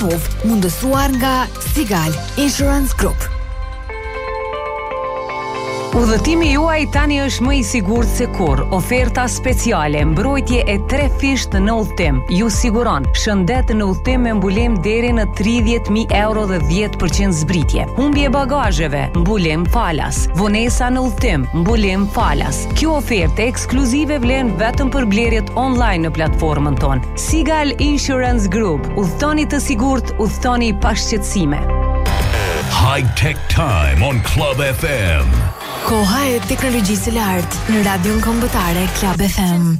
Kosovë, mundësuar nga Sigal Insurance Group. Udhëtimi juaj tani është më i sigurt se kurrë. Oferta speciale, mbrojtje e 3 fisht në udhëtim. Ju siguron shëndet në udhëtim me mbulim deri në 30.000 euro dhe 10% zbritje. Humbje bagazheve, mbulim falas. Vonesa në udhëtim, mbulim falas. Kjo ofertë ekskluzive vlen vetëm për blerjet online në platformën tonë. Sigal Insurance Group. Udhëtoni të sigurt, udhëtoni pa shqetësime. High Tech Time on Club FM. Koha e teknologjisë së lartë në radion kombëtare Club FM.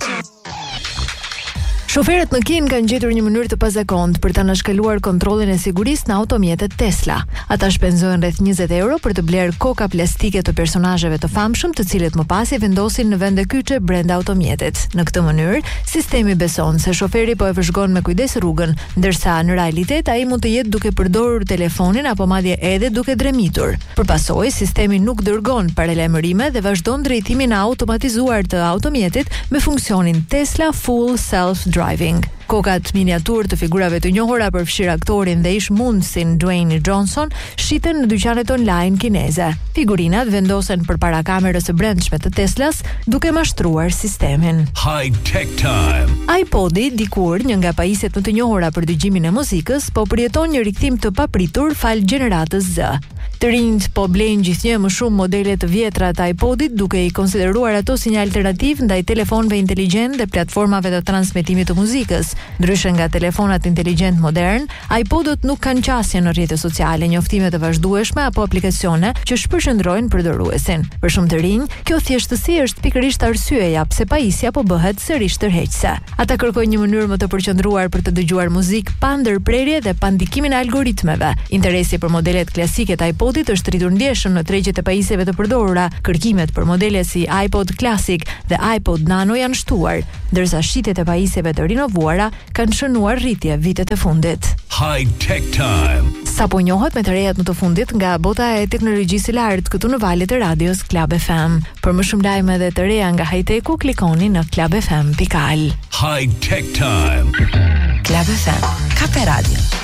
Shoferët në Kinë kanë gjetur një mënyrë të pazakontë për ta nënshkaluar kontrollin e sigurisë në automjetet Tesla. Ata shpenzojnë rreth 20 euro për të blerë koka plastike të personazheve të famshëm, të cilët më pas i vendosin në vende kyçe brenda automjetit. Në këtë mënyrë, sistemi beson se shoferi po e vëzhgon me kujdes rrugën, ndërsa në realitet ai mund të jetë duke përdorur telefonin apo madje edhe duke dremitur. Përpasoj, sistemi nuk dërgon paralajmërime dhe vazhdon drejtimin automatizuar të automjetit me funksionin Tesla Full Self-Driving. Kokat miniatur të figurave të njohura përfshir aktorin dhe ish mundësin Dwayne Johnson shiten në dyqanet online kineze. Figurinat vendosen përpara kamerës së brendshme të Teslas duke mashtruar sistemin. High Tech Time. iPodi, dikur një nga pajisjet më të njohura për dëgjimin e muzikës, po përjeton një rikthim të papritur fal gjeneratës Z. Të rinjt po blejnë gjithnjë më shumë modele të vjetra të iPodit, duke i konsideruar ato si një alternativ ndaj telefonëve inteligjent dhe platformave të transmetimit të muzikës. Ndryshe nga telefonat inteligjent modern, iPodët nuk kanë qasje në rrjete sociale, njoftime të vazhdueshme apo aplikacione që shpërqendrojnë përdoruesin. Për shumë të rinj, kjo thjeshtësi është pikërisht arsyeja pse pajisja po bëhet sërish tërheqëse. Ata kërkojnë një mënyrë më të përqendruar për të dëgjuar muzikë pa ndërprerje dhe pa ndikimin e algoritmeve. Interesi për modelet klasike të iPodit është rritur ndjeshëm në tregjet e pajisjeve të përdorura. Kërkimet për modele si iPod Classic dhe iPod Nano janë shtuar, ndërsa shitjet e pajisjeve të rinovuara kanë shënuar rritje vitet e fundit. High Tech Time. Sapo njohet me të rejat më të fundit nga bota e teknologjisë së lartë këtu në valët e radios Club FM. Për më shumë lajme dhe të reja nga high-techu, klikoni në clubfm.al. High Tech Time. Club FM, Kape Radio.